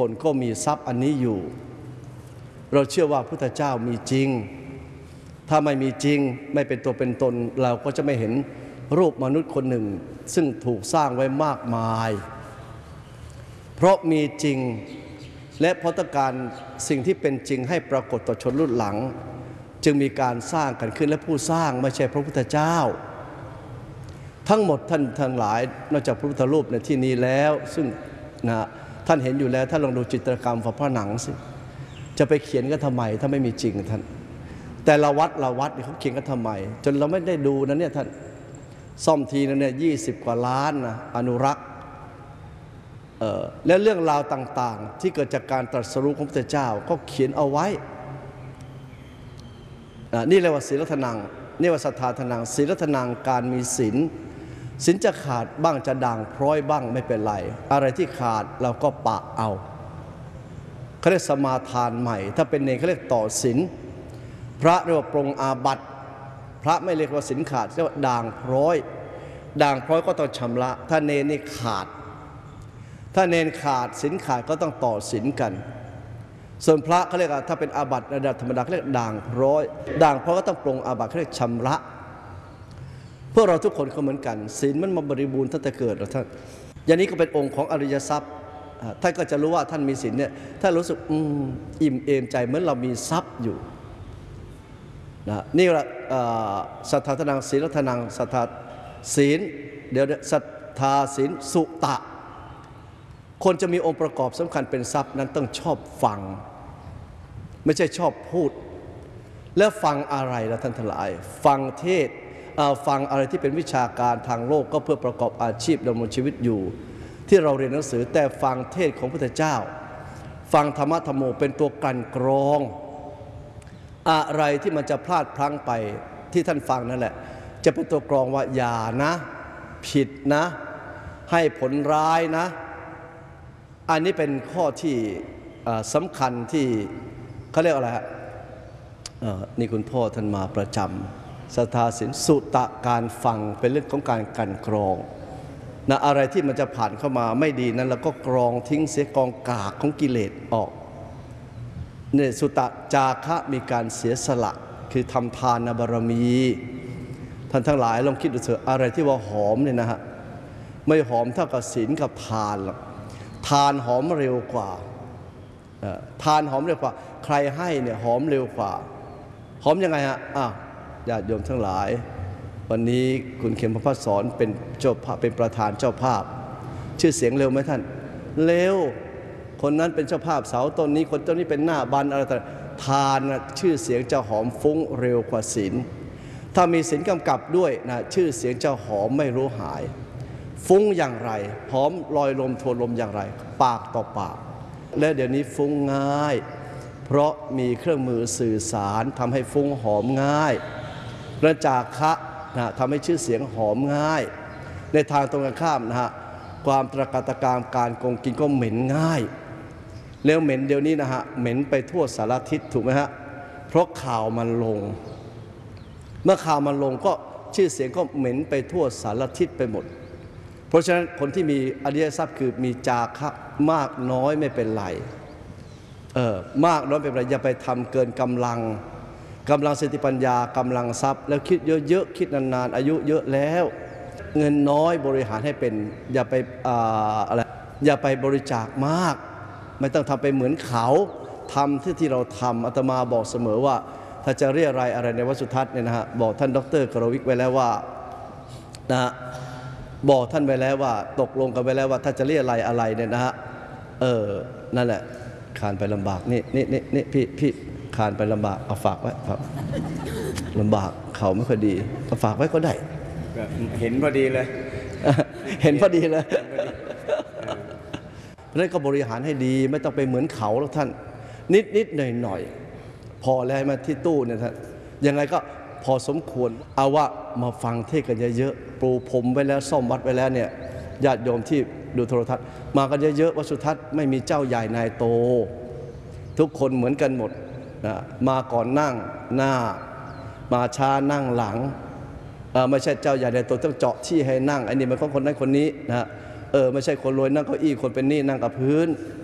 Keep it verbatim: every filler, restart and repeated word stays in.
คนก็มีทรัพย์อันนี้อยู่เราเชื่อว่าพุทธเจ้ามีจริงถ้าไม่มีจริงไม่เป็นตัวเป็นตนเราก็จะไม่เห็นรูปมนุษย์คนหนึ่งซึ่งถูกสร้างไว้มากมายเพราะมีจริงและเพราะต้องการสิ่งที่เป็นจริงให้ปรากฏต่อชนรุ่นหลังจึงมีการสร้างกันขึ้นและผู้สร้างไม่ใช่พระพุทธเจ้าทั้งหมดท่านทั้งหลายนอกจากพระพุทธรูปในที่นี้แล้วซึ่งนะท่านเห็นอยู่แล้วท่านลองดูจิตรกรรมฝาผนังสิจะไปเขียนกันทำไมถ้าไม่มีจริงท่านแต่ละวัดละวัดเขาเขียนกันทำไมจนเราไม่ได้ดูนะเนี่ยท่านซ่อมทีนั้นเนี่ยยี่สิบกว่าล้านนะอนุรักษ์และเรื่องราวต่างๆที่เกิดจากการตรัสรู้ของพระพุทธเจ้าก็เขียนเอาไว้นี่เรียกว่าศีลทนังนี่ว่าศรัทธาทนังศีลทนังการมีศีลศีลจะขาดบ้างจะด่างพร้อยบ้างไม่เป็นไรอะไรที่ขาดเราก็ปะเอาเขาเรียกสมาทานใหม่ถ้าเป็นเนรเขาเรียกต่อศีลพระเรียกว่าปรงอาบัติพระไม่เรียกว่าศีลขาดเรียกว่าด่างพร้อยด่างพร้อยก็ต้องชำระถ้าเนรนี่ขาดถ้าเนรขาดศีลขาดก็ต้องต่อศีลกันส่วนพระเขาเรียกว่าถ้าเป็นอาบัติระดับธรรมดาเขาเรียกด่างพร้อยด่างพร้อยก็ต้องปรงอาบัติเขาเรียกชำระพวกเราทุกคนก็เหมือนกันศีลมันมาบริบูรณ์ตั้งแต่เกิดแล้วท่านอย่างนี้ก็เป็นองค์ของอริยทรัพย์ท่านก็จะรู้ว่าท่านมีศีลเนี่ยถ้ารู้สึกอืมอิ่มเอมใจเหมือนเรามีทรัพย์อยู่นะนี่แหละศรัทธาทนังศีลทนังศรัทธาศีลเดี๋ยวศรัทธาศีลสุตะคนจะมีองค์ประกอบสำคัญเป็นทรัพย์นั้นต้องชอบฟังไม่ใช่ชอบพูดแล้วฟังอะไรล่ะท่านทั้งหลายฟังเทศฟังอะไรที่เป็นวิชาการทางโลกก็เพื่อประกอบอาชีพดำรงชีวิตอยู่ที่เราเรียนหนังสือแต่ฟังเทศของพระพุทธเจ้าฟังธรรมะธรรมโมเป็นตัวกลั่นกรองอะไรที่มันจะพลาดพลั้งไปที่ท่านฟังนั่นแหละจะเป็นตัวกรองว่าอย่านะผิดนะให้ผลร้ายนะอันนี้เป็นข้อที่สำคัญที่เขาเรียกอะไรฮะนี่คุณพ่อท่านมาประจำศรัทธาศีลสุตะการฟังเป็นเรื่องของการกลั่นกรองนะอะไรที่มันจะผ่านเข้ามาไม่ดีนั้นเราก็กรองทิ้งเสียกองกากของกิเลสออกเนี่ยสุตะจาคะมีการเสียสละคือทำทานบารมีท่านทั้งหลายลองคิดดูเถอะอะไรที่ว่าหอมเนี่ยนะฮะไม่หอมเท่ากับศีลกับทานหรอกทานหอมเร็วกว่าทานหอมเร็วกว่าใครให้เนี่ยหอมเร็วกว่าหอมยังไงฮะอ้าวญาติโยมทั้งหลายวันนี้คุณเข็มพระพัฒสอนเป็นเจ้าภาพเป็นประธานเจ้าภาพชื่อเสียงเร็วไหมท่านเร็วคนนั้นเป็นเจ้าภาพเสาต้นนี้คนต้นนี้เป็นหน้าบันอะไรต่างทานนะชื่อเสียงจะหอมฟุ้งเร็วกว่าศีลถ้ามีศีลกำกับด้วยนะชื่อเสียงจะหอมไม่รู้หายฟุ้งอย่างไรหอมลอยลมทวนลมอย่างไรปากต่อปากและเดี๋ยวนี้ฟุ้งง่ายเพราะมีเครื่องมือสื่อสารทำให้ฟุ้งหอมง่ายและจาคะนะทำให้ชื่อเสียงหอมง่ายในทางตรงกันข้ามนะฮะความตระการตะการการโกงกินก็เหม็นง่ายแล้วเหม็นเดี๋ยวนี้นะฮะเหม็นไปทั่วสารทิศถูกไหมฮะเพราะข่าวมันลงเมื่อข่าวมันลงก็ชื่อเสียงก็เหม็นไปทั่วสารทิศไปหมดเพราะฉะนั้นคนที่มีอริยทรัพย์คือมีจาคะมากน้อยไม่เป็นไรเออมากน้อยเป็นไรอย่าไปทำเกินกำลังกำลังสติปัญญากำลังทรัพย์แล้วคิดเยอะๆคิดนานๆอายุเยอะแล้วเงินน้อยบริหารให้เป็นอย่าไปอ่าอะไรอย่าไปบริจาคมากไม่ต้องทำไปเหมือนเขาทำที่ที่เราทำอาตมาบอกเสมอว่าถ้าจะเรียรายอะไรในวัดสุทัศน์เนี่ยนะฮะบอกท่านดร.กรวิกไว้แล้วว่านะฮะบอกท่านไปแล้วว่าตกลงกันไปแล้วว่าถ้าจะเรียอะไรอะไรเนี่ยนะฮะเออนั่นแหละคานไปลำบากนี่นี่นี่นี่พี่พี่คานไปลำบากเอาฝากไว้ฝากลำบากเขาไม่ค่อยดีเอาฝากไว้ก็ได้เห็นพอดีเลยเห็นพอดีเลยเพราะนั้นก็บริหารให้ดีไม่ต้องไปเหมือนเขาแล้วท่านนิดนิดหน่อยหน่อยพอแล้วมาที่ตู้เนี่ยท่านยังไงก็พอสมควรเอาว่ามาฟังเทศกันเยอะๆปูพรมไว้แล้วซ่อมวัดไว้แล้วเนี่ยญาติโยมที่ดูโทรทัศน์มากันเยอะๆวัดสุทัศน์ไม่มีเจ้าใหญ่นายโตทุกคนเหมือนกันหมดนะมาก่อนนั่งหน้ามาช้านั่งหลังไม่ใช่เจ้าใหญ่นายโตต้องเจาะที่ให้นั่งอันนี้มันของคนนั้นคนนี้นะเออไม่ใช่คนรวยนั่งเก้าอี้คนเป็นหนี้นั่งกับพื้น